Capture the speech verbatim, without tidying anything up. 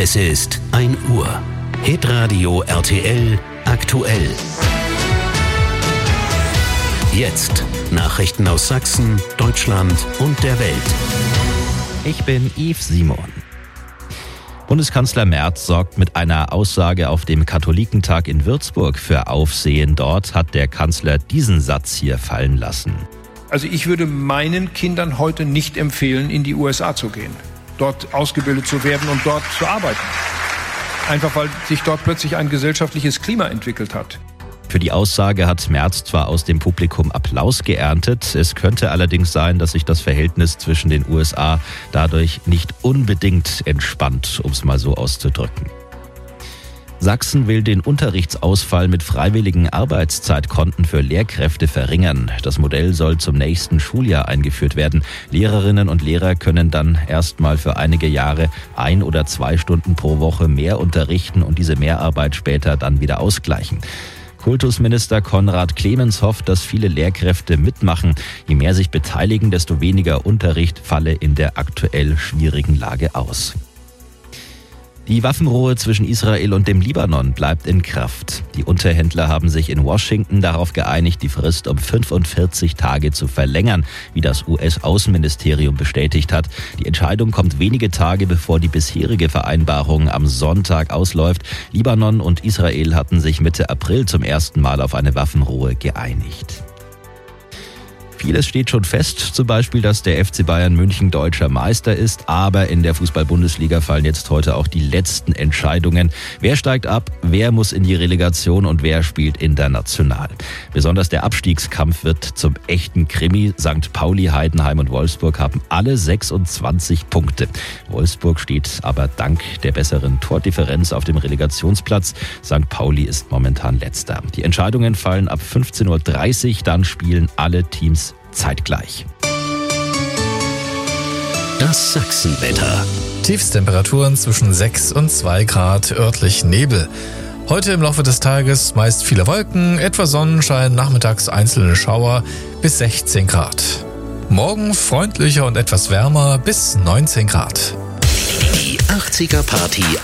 Es ist ein Uhr. Hitradio R T L aktuell. Jetzt Nachrichten aus Sachsen, Deutschland und der Welt. Ich bin Yves Simon. Bundeskanzler Merz sorgt mit einer Aussage auf dem Katholikentag in Würzburg für Aufsehen. Dort hat der Kanzler diesen Satz hier fallen lassen. Also ich würde meinen Kindern heute nicht empfehlen, in die U S A zu gehen, dort ausgebildet zu werden und dort zu arbeiten. Einfach weil sich dort plötzlich ein gesellschaftliches Klima entwickelt hat. Für die Aussage hat Merz zwar aus dem Publikum Applaus geerntet, es könnte allerdings sein, dass sich das Verhältnis zwischen den U S A dadurch nicht unbedingt entspannt, um es mal so auszudrücken. Sachsen will den Unterrichtsausfall mit freiwilligen Arbeitszeitkonten für Lehrkräfte verringern. Das Modell soll zum nächsten Schuljahr eingeführt werden. Lehrerinnen und Lehrer können dann erstmal für einige Jahre ein oder zwei Stunden pro Woche mehr unterrichten und diese Mehrarbeit später dann wieder ausgleichen. Kultusminister Konrad Clemens hofft, dass viele Lehrkräfte mitmachen. Je mehr sich beteiligen, desto weniger Unterricht falle in der aktuell schwierigen Lage aus. Die Waffenruhe zwischen Israel und dem Libanon bleibt in Kraft. Die Unterhändler haben sich in Washington darauf geeinigt, die Frist um fünfundvierzig Tage zu verlängern, wie das U S-Außenministerium bestätigt hat. Die Entscheidung kommt wenige Tage, bevor die bisherige Vereinbarung am Sonntag ausläuft. Libanon und Israel hatten sich Mitte April zum ersten Mal auf eine Waffenruhe geeinigt. Vieles steht schon fest, zum Beispiel, dass der F C Bayern München deutscher Meister ist, aber in der Fußball-Bundesliga fallen jetzt heute auch die letzten Entscheidungen. Wer steigt ab, wer muss in die Relegation und wer spielt international. Besonders der Abstiegskampf wird zum echten Krimi. Sankt Pauli, Heidenheim und Wolfsburg haben alle sechsundzwanzig Punkte. Wolfsburg steht aber dank der besseren Tordifferenz auf dem Relegationsplatz. Sankt Pauli ist momentan letzter. Die Entscheidungen fallen ab fünfzehn Uhr dreißig, dann spielen alle Teams zeitgleich. Das Sachsenwetter. Tiefstemperaturen zwischen sechs und zwei Grad, örtlich Nebel. Heute im Laufe des Tages meist viele Wolken, etwa Sonnenschein, nachmittags einzelne Schauer bis sechzehn Grad. Morgen freundlicher und etwas wärmer bis neunzehn Grad. Die achtziger Party